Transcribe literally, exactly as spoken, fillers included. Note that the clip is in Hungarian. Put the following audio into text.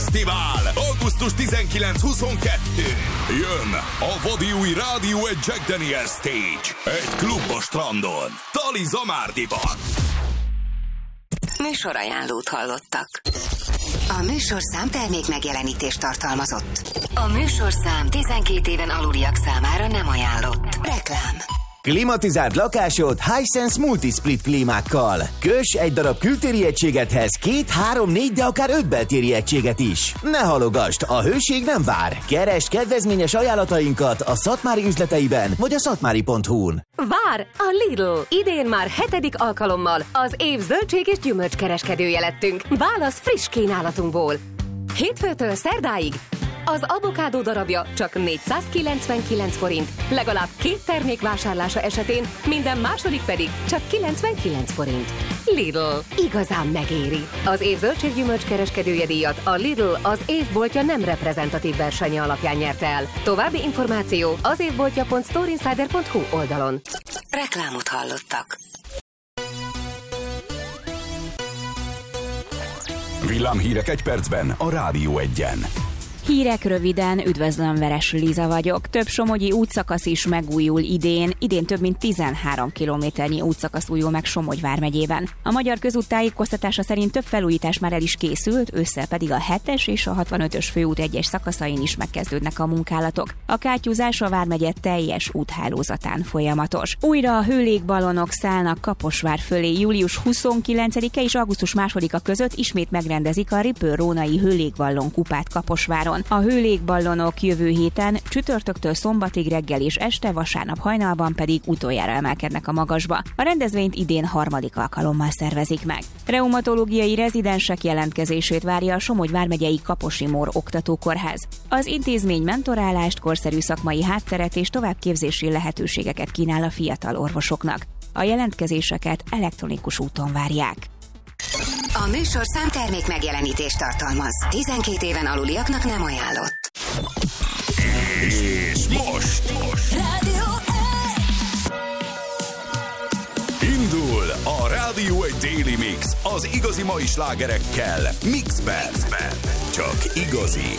Fesztivál augusztus tizenkilenc-huszonkettő. Jön a vadi új rádió egy Jack Daniels Stage. Egy klub a strandon. Tali Zamárdiban. Műsorajánlót hallottak. A műsorszám termék megjelenítést tartalmazott. A műsorszám tizenkét éven aluliak számára nem ajánlott. Reklám. Klimatizált lakásod Hisense Multisplit klímákkal. Köss egy darab kültéri egységethez két, három, négy, de akár öt beltéri egységet is. Ne halogasd, a hőség nem vár. Keresd kedvezményes ajánlatainkat a Szatmári üzleteiben vagy a szatmári pont hu-n. Vár a Lidl! Idén már hetedik alkalommal az év zöldség és gyümölcs kereskedője lettünk. Válasz friss kínálatunkból. Hétfőtől szerdáig az avokádó darabja csak négyszázkilencvenkilenc forint, legalább két termék vásárlása esetén, minden második pedig csak kilencvenkilenc forint. Lidl. Igazán megéri. Az év zöldséggyümölcs kereskedője díjat a Lidl az évboltja nem reprezentatív versenye alapján nyerte el. További információ az évboltja pont storeinsider pont hu oldalon. Reklámot hallottak. Villámhírek egy percben a Rádió Egyen. Hírek röviden, üdvözlöm, Veres Liza vagyok. Több somogyi útszakasz is megújul idén. Idén több mint tizenhárom kilométernyi útszakasz újul meg Somogy vármegyében. A Magyar Közút tájékoztatása szerint több felújítás már el is készült, ősszel pedig a hetes és a hatvanötös főút egyes szakaszain is megkezdődnek a munkálatok. A kátyúzás a vármegye teljes úthálózatán folyamatos. Újra a hőlégballonok szállnak Kaposvár fölé. Július huszonkilencedike és augusztus másodika között ismét megrendezik a Ripő-Rónai hőlégballon kupát Kaposváron. A hőlégballonok jövő héten csütörtöktől szombatig reggel és este, vasárnap hajnalban pedig utoljára emelkednek a magasba. A rendezvényt idén harmadik alkalommal szervezik meg. Reumatológiai rezidensek jelentkezését várja a Somogy vármegyei Kaposi-Mór oktatókórház. Az intézmény mentorálást, korszerű szakmai hátteret és továbbképzési lehetőségeket kínál a fiatal orvosoknak. A jelentkezéseket elektronikus úton várják. A műsorszám termék megjelenítést tartalmaz. tizenkét éven aluliaknak nem ajánlott. És most, most. Rádió Indul a Rádió egy Daily Mix az igazi mai slágerekkel Mixben. Csak igazi